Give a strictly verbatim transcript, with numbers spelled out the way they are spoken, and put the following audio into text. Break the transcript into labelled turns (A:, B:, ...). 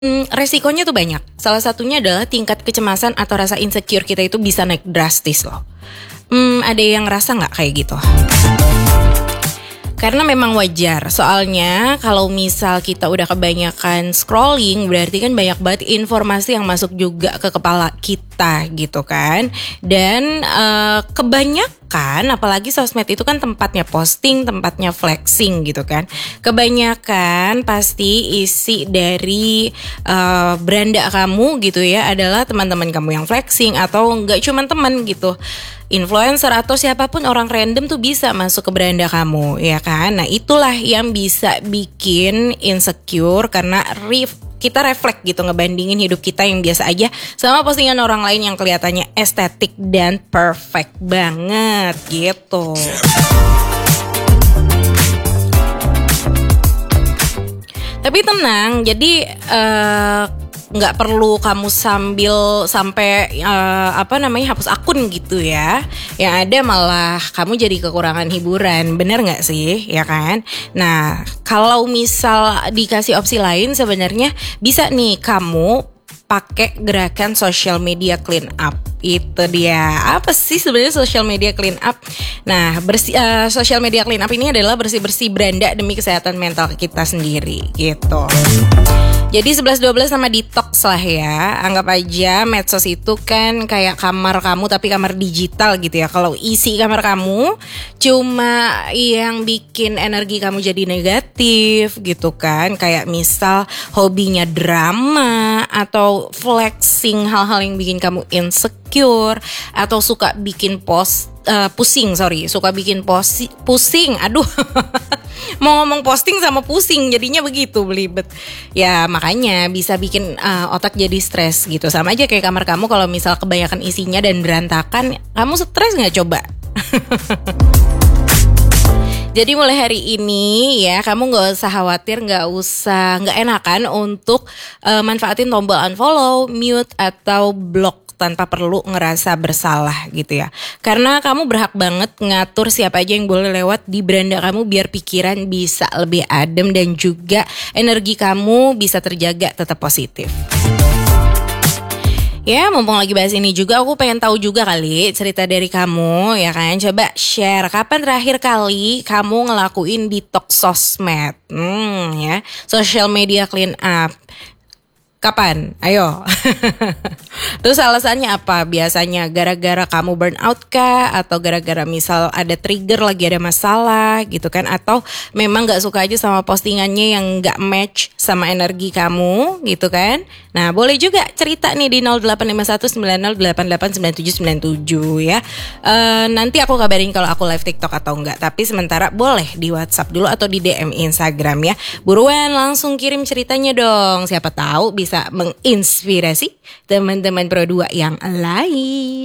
A: Hmm, resikonya tuh banyak. Salah satunya adalah tingkat kecemasan atau rasa insecure kita itu bisa naik drastis loh. Hmm, ada yang ngerasa nggak kayak gitu? Karena memang wajar, soalnya kalau misal kita udah kebanyakan scrolling, berarti kan banyak banget informasi yang masuk juga ke kepala kita gitu kan. Dan uh, kebanyakan, apalagi sosmed itu kan tempatnya posting, tempatnya flexing gitu kan. Kebanyakan pasti isi dari uh, beranda kamu gitu ya adalah teman-teman kamu yang flexing, atau nggak cuma teman gitu, influencer atau siapapun orang random tuh bisa masuk ke beranda kamu, ya kan? Nah itulah yang bisa bikin insecure karena ref, kita refleks gitu ngebandingin hidup kita yang biasa aja sama postingan orang lain yang kelihatannya estetik dan perfect banget gitu. Tapi tenang, jadi uh, nggak perlu kamu sambil sampai uh, apa namanya hapus akun gitu ya. Yang ada malah kamu jadi kekurangan hiburan, bener nggak sih, ya kan? Nah kalau misal dikasih opsi lain, sebenarnya bisa nih kamu pakai gerakan social media clean up. Itu dia. Apa sih sebenarnya social media clean up? Nah, bersih uh, social media clean up ini adalah bersih-bersih beranda demi kesehatan mental kita sendiri gitu. Jadi sebelas dua belas sama detox lah ya. Anggap aja medsos itu kan kayak kamar kamu tapi kamar digital gitu ya. Kalau isi kamar kamu cuma yang bikin energi kamu jadi negatif gitu kan, kayak misal hobinya drama atau flexing, hal-hal yang bikin kamu insecure, atau suka bikin post uh, pusing, sorry, suka bikin posi, pusing, aduh mau ngomong posting sama pusing jadinya begitu belibet. Ya makanya bisa bikin uh, otak jadi stres gitu. Sama aja kayak kamar kamu kalau misal kebanyakan isinya dan berantakan, kamu stres gak coba? Jadi mulai hari ini ya kamu gak usah khawatir, gak usah, gak enakan untuk uh, manfaatin tombol unfollow, mute, atau block tanpa perlu ngerasa bersalah gitu ya. Karena kamu berhak banget ngatur siapa aja yang boleh lewat di beranda kamu biar pikiran bisa lebih adem dan juga energi kamu bisa terjaga tetap positif. Ya mumpung lagi bahas ini juga, aku pengen tahu juga kali cerita dari kamu ya kan. Coba share kapan terakhir kali kamu ngelakuin detox sosmed, hmm, ya, social media clean up. Kapan? Ayo. Terus alasannya apa? Biasanya gara-gara kamu burnout kah? Atau gara-gara misal ada trigger lagi ada masalah gitu kan? Atau memang gak suka aja sama postingannya yang gak match sama energi kamu gitu kan? Nah boleh juga cerita nih di nol delapan lima satu sembilan nol delapan delapan sembilan tujuh sembilan tujuh ya. uh, Nanti aku kabarin kalau aku live TikTok atau enggak. Tapi sementara boleh di WhatsApp dulu atau di D M Instagram ya. Buruan langsung kirim ceritanya dong. Siapa tahu bisa menginspirasi teman-teman Pro dua yang lain.